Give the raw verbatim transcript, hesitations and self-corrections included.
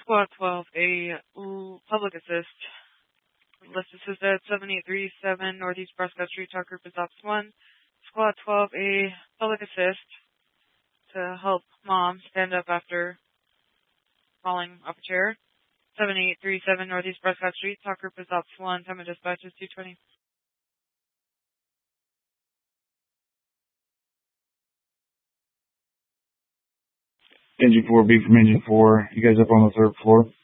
Squad twelve, a l- public assist. Let's assist at seven eight three seven Northeast Prescott Street. Talk group is Ops one. Squad twelve, a public assist to help mom stand up after falling off a chair. seven eight three seven Northeast Prescott Street. Talk group is Ops one. Time of dispatch is two twenty. Engine four B from Engine four. You guys up on the third floor?